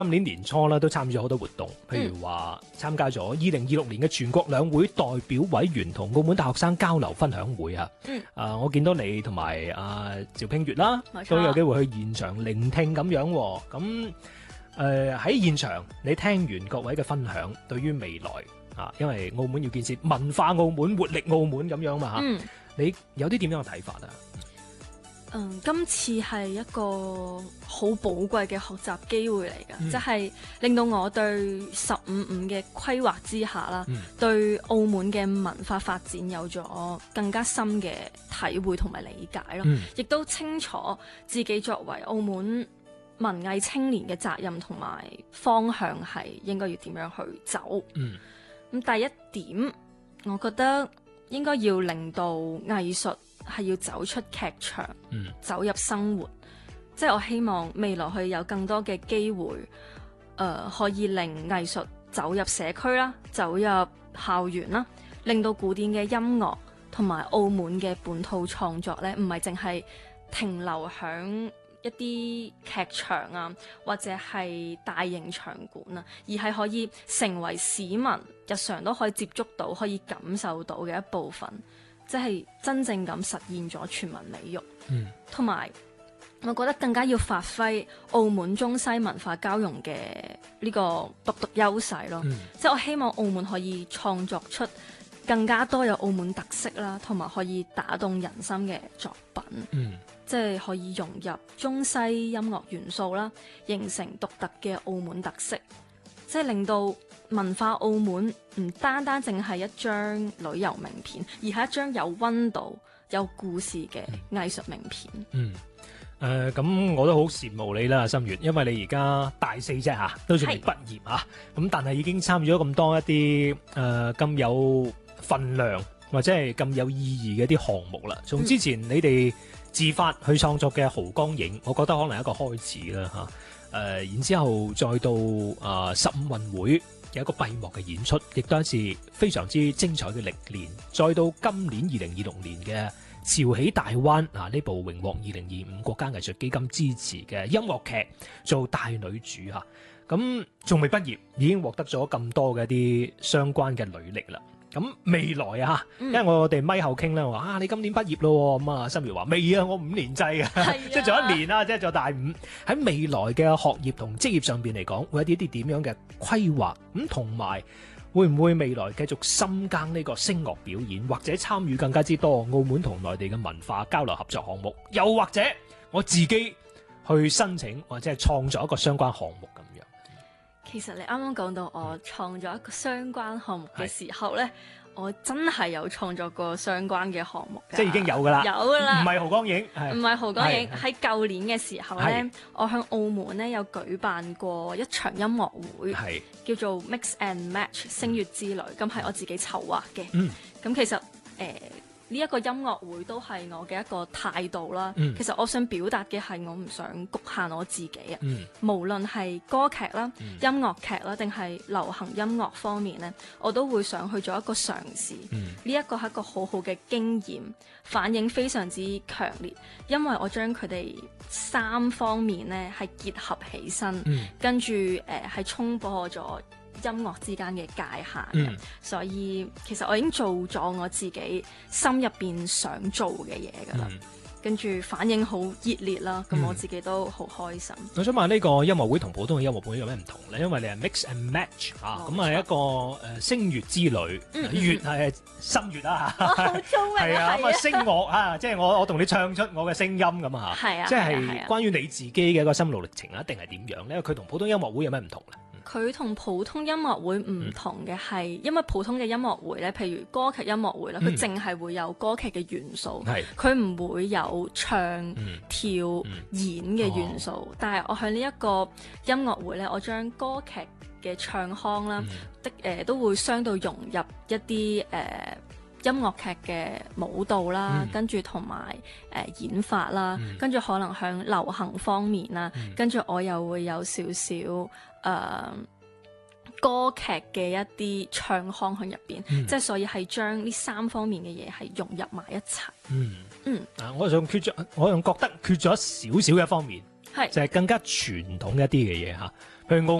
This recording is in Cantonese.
今年年初啦，都參與咗好多活動，譬如話參加咗2026年嘅全國兩會代表委員同澳門大學生交流分享會啊。我見到你同埋趙拼月啦，都有機會去現場聆聽咁樣。咁喺現場你聽完各位嘅分享，對於未來因為澳門要建設文化澳門、活力澳門咁樣嘛嚇，你有啲點樣嘅睇法啊？ 今次係一個好寶貴嘅學習機會嚟㗎，即係令到我對15+5嘅規劃之下啦，對澳門嘅文化發展有咗更加深嘅體會同埋理解咯，亦都清楚自己作為澳門文藝青年嘅責任同埋方向係應該要點樣去走。咁第一點，我覺得應該要令到藝術係要走出劇場，走入生活。即係我希望未來去有更多嘅機會，可以令藝術走入社區啦，走入校園啦，令到古典嘅音樂同埋澳門嘅本土創作呢，唔係淨係停留響一啲劇場啊，或者係大型場館啊，而係可以成為市民日常都可以接觸到、可以感受到嘅一部分。即係真正咁實現咗全民美育，同埋我覺得更加要發揮澳門中西文化交融嘅呢個獨特優勢咯。即係我希望澳門可以創作出更加多有澳門特色啦，同埋可以打動人心嘅作品。即係可以融入中西音樂元素啦，形成獨特嘅澳門特色。即係令到文化澳門唔單單淨係一張旅遊名片，而係一張有溫度、有故事嘅藝術名片。 咁我都好羨慕你啦，心月，因為你而家大4啫嚇，都仲未畢業嚇，咁但係已經參與咗咁多一啲咁有份量或者係咁有意義嘅一啲項目啦。從之前你哋自發去創作嘅濠江影，我覺得可能係一個開始啦嚇。然之後再到15運會有一個閉幕嘅演出，亦都係一次非常之精彩嘅歷練。再到今年2026年嘅潮起大灣呢部榮獲2025國家藝術基金支持嘅音樂劇做大女主嚇，咁仲未畢業已經獲得咗咁多嘅一啲相關嘅履歷啦。咁未來啊，因為我哋咪後傾咧，話你今年畢業咯，咁啊，心月話未啊，我5年制嘅，即係做1年啦，即係做大5。喺未來嘅學業同職業上邊嚟講，會有啲點樣嘅規劃？咁同埋會唔會未來繼續深耕呢個聲樂表演，或者參與更加之多澳門同內地嘅文化交流合作項目？又或者我自己去申請或者係創作一個相關項目咁樣？ 其實你啱啱講到我創作一個相關項目嘅時候呢，我真係有創作過相關嘅項目㗎， 即係已經有㗎啦， 有㗎啦， 唔係濠江影， 唔係濠江影。喺舊年嘅時候呢，我向澳門呢有舉辦過一場音樂會，叫做 Mix and Match 聲樂之旅，咁係我自己籌劃嘅。咁其實呢一個音樂會都係我嘅一個態度啦。其實我想表達嘅係我唔想局限我自己啊。無論係歌劇啦、音樂劇啦，定係流行音樂方面呢，我都會想去做一個嘗試。呢一個係一個好好嘅經驗，反應非常之強烈，因為我將佢哋3方面呢係結合起身，跟住係衝破咗音樂之間嘅界限，所以其實我已經做咗我自己心入邊想做嘅嘢㗎啦，跟住反應好熱烈啦，咁我自己都好開心。 我想問呢個音樂會同普通嘅音樂會有咩唔同咧？因為你係 mix and match 咁係一個聲樂之旅，樂係心樂啊， 好聰明係啊，咁啊聲樂即係我同你唱出我嘅聲音咁啊，即係關於你自己嘅一個心路歷程啊，定係點樣咧？佢同普通音樂會有咩唔同咧？ 佢同普通音樂會唔同嘅係，因為普通嘅音樂會咧，譬如歌劇音樂會啦，佢淨係會有歌劇嘅元素，佢唔會有唱、跳、演嘅元素。但係我喺呢一個音樂會咧，我將歌劇嘅唱腔啦，都會相對融入一啲音樂劇嘅舞蹈啦，跟住同埋演法啦，跟住可能向流行方面啦，跟住我又會有少少歌劇嘅一啲唱腔喺入邊，即係所以係將呢3方面嘅嘢係融入埋一齊。 我仲覺得缺咗少少嘅一方面， 係就係更加傳統一啲嘅嘢嚇。譬如澳